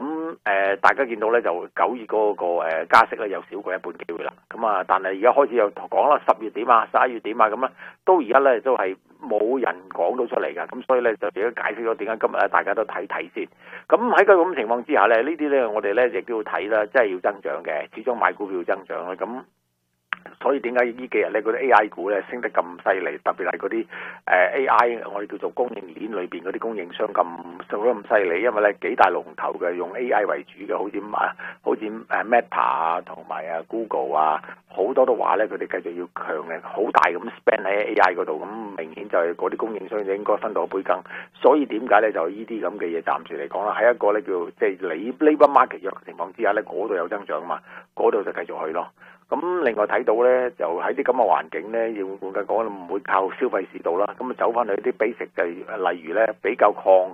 大家見到咧就9月嗰個加息咧有少過一半機會啦。咁啊，但係而家開始又講啦，10月點啊，11月點啊，咁咧都而家咧都係冇人講到出嚟㗎。咁所以咧就自己解釋咗點解今日咧大家都睇先。咁喺個咁情況之下咧，呢啲咧我哋咧亦都要睇啦，即係要增長嘅，始終買股票要增長啦。咁所以點解呢幾日咧嗰啲 AI 股咧升得咁犀利？特別係嗰啲AI 我哋叫做供應鏈裏邊嗰啲供應商咁做得咁犀利，因為咧幾大龍頭嘅用 AI 為主嘅，好似Meta 啊同埋Google 啊，好多都話咧佢哋繼續要強嘅，好大咁 spend 喺 AI 嗰度，咁明顯就係嗰啲供應商就應該分到杯羹。所以點解咧就呢啲咁嘅嘢暫時嚟講啦，喺一個咧叫即係labor market 弱嘅情況之下咧，嗰度有增長嘛，嗰度就繼續去咯。咁另外睇到咧，就喺啲咁嘅環境咧，要換句講唔會靠消費市道啦。咁啊走翻去啲 basic 嘅，例如咧比較抗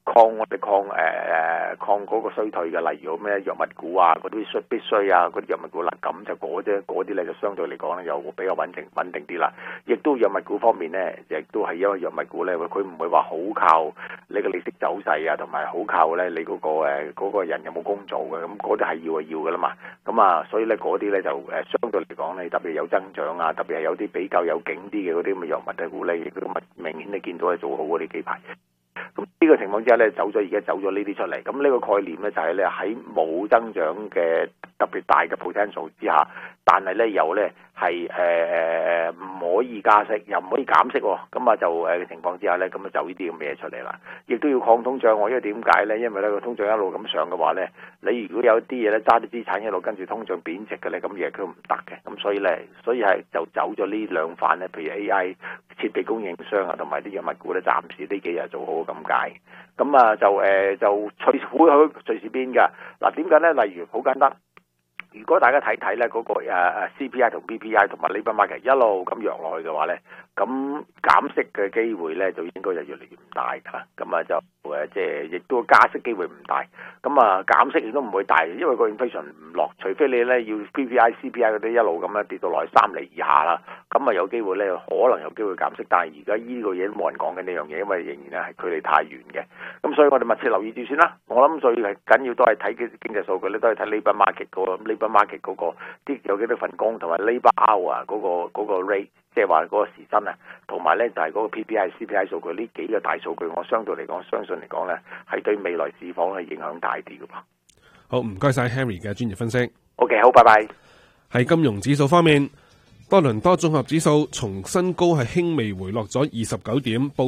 嗰個衰退嘅，例如咩藥物股啊，嗰啲必須啊，嗰啲藥物股啦，咁就嗰啲咧就相對嚟講咧又比較穩定啲啦。亦都藥物股方面咧，亦都係因為藥物股咧，佢唔會話好靠你個利息走勢啊，同埋好靠咧你嗰個人有冇工做嘅，咁嗰啲係要嘅啦嘛。咁啊，所以咧嗰啲咧就相對嚟講咧，特別有增長啊，特別係有啲比較有景啲嘅嗰啲咁嘅藥物股咧，亦都明顯你見到係做好嗰啲幾排。咁呢個情況之下咧，而家走咗呢啲出嚟。咁呢個概念咧就係咧喺冇增長嘅特別大嘅 potential 之下，但係咧又咧係唔可以加息，又唔可以減息喎。咁啊就嘅情況之下咧，咁啊就呢啲咁嘅嘢出嚟啦。亦都要抗通脹喎，因為點解咧？因為咧個通脹一路咁上嘅話咧，你如果有啲嘢咧揸啲資產一路跟住通脹貶值嘅咧，咁嘢都唔得嘅。咁所以係就走咗呢兩範咧，譬如 AI 設備供應商啊，同埋啲藥物股咧，暫時呢幾日做好咁解。咁啊就隨時變㗎。嗱點解咧？例如好簡單。如果大家睇咧嗰個CPI 同 PPI 同埋 labour market 一路咁弱落去嘅話咧，咁減息嘅機會咧就應該就越嚟越唔大㗎啦。咁啊就即係亦都加息機會唔大。咁啊減息亦都唔會大，因為個 inflation 唔落，除非你咧要 PPI、CPI 嗰啲一路咁樣跌到落去3厘以下啦，咁啊有機會咧可能有機會減息。但係而家呢個嘢都冇人講緊呢樣嘢，因為仍然咧係距離太遠嘅。咁所以我哋密切留意住先啦。我諗最係緊要都係睇經濟數據咧，都係睇 labour market market 嗰個啲有幾多份工，同埋 labour hour 嗰個 rate， 即係話嗰個時薪啊，同埋咧就係嗰個 PPI、CPI 數據呢幾個大數據，我相對嚟講，相信嚟講咧係對未來市況係影響大啲嘅噃。 好，唔該晒 Henry 嘅專業分析。 OK， 好，拜拜。 喺金融指數方面，多倫多綜合指數從新高係輕微回落咗29點，報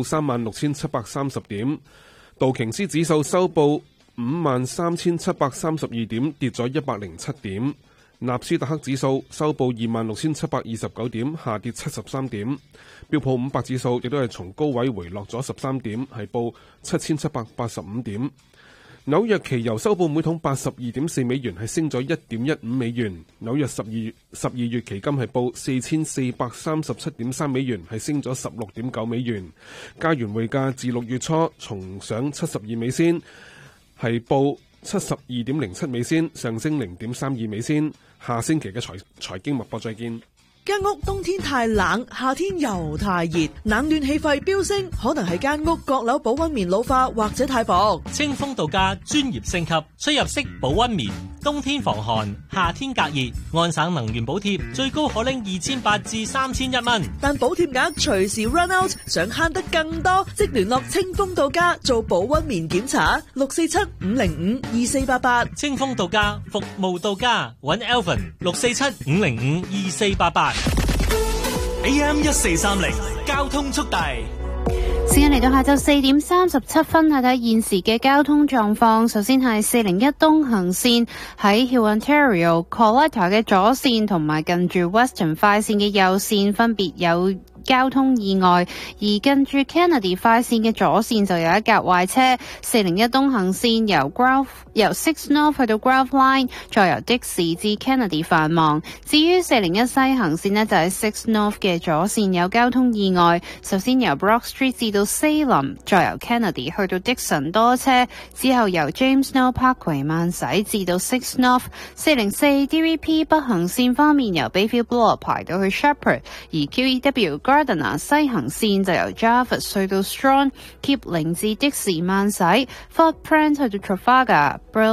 36,730點。道瓊斯指數收報53,732點，跌咗107點。納斯達克指數收報26,729點，下跌73點。標普500指數亦都係從高位回落咗13點，係報7,785點。紐約期油收報每桶82.4美元，係升咗1.15美元。紐約12月期金係報4,437.3美元，係升咗16.9美元。加元匯價自6月初重上72美仙，係報72.07美仙，上升0.32美仙。下星期嘅財經脈搏再見。 間屋冬天太冷，夏天又太熱，冷暖氣費飆升，可能係間屋閣樓保溫棉老化或者太薄。 清風度假專業升級，出入式保溫棉，冬天防寒，夏天隔熱，安省能源補貼最高可拎2,800至3,100蚊， 但補貼額隨時 run out， 想慳得更多，即聯絡清風度假做保溫棉檢查，647-505-2488。 清風度假服務到家，搵 Alvin 647-505-2488。AM 1430交通速遞， 時間嚟到下晝4點37分，睇睇現時嘅交通狀況。首先係401東行線喺 Hill Ontario Collector 嘅左線同埋近住 Western 快線嘅右線分別有交通意外，而近住 Kennedy 快線嘅左線就有一架壞車。401東行線由 Six North 去到 Grove Line， 再由的士至 Kennedy 繁忙。至於401西行線呢，就喺 Six North 嘅左線有交通意外，首先由 Brock Street 至到 Salem， 再由 Kennedy 去到 Dixon 多車，之後由 James Snow Parkway 慢駛至到 Six North。404 DVP 北行線方面由 Bayfield Bloor 排到去 Shepherd， 而 QEW Gardiner 西行線就由 Jarvis 去到 Strong， Keep 0至的士慢駛 Fort Prince 去到 Trafalgar。